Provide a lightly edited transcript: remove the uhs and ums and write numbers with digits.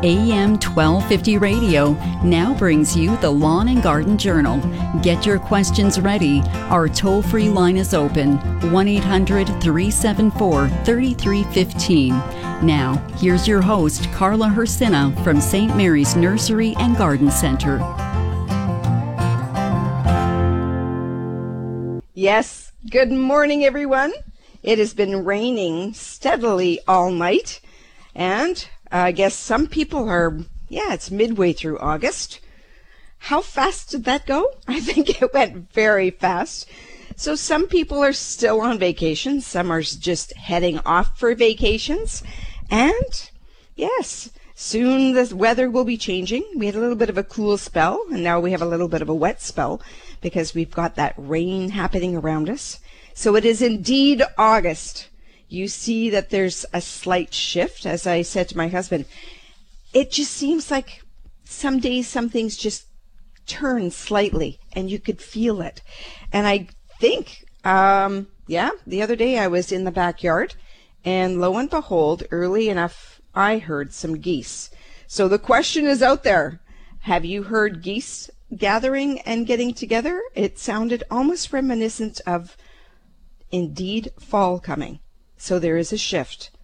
AM 1250 Radio now brings you the Lawn and Garden Journal. Get your questions ready. Our toll-free line is open, 1-800-374-3315. Now, here's your host, Carla Hersina from St. Mary's Nursery and Garden Center. Yes, good morning, everyone. It has been raining steadily all night, and I guess some people are, it's midway through August. How fast did that go? I think it went very fast. So some people are still on vacation. Some are just heading off for vacations. And yes, soon the weather will be changing. We had a little bit of a cool spell, and now we have a little bit of a wet spell because we've got that rain happening around us. So it is indeed August. You see that there's a slight shift. As I said to my husband, it just seems like some days some things just turn slightly and you could feel it. And I think, the other day I was in the backyard and lo and behold, early enough, I heard some geese. So the question is out there. Have you heard geese gathering and getting together? It sounded almost reminiscent of indeed fall coming. So there is a shift.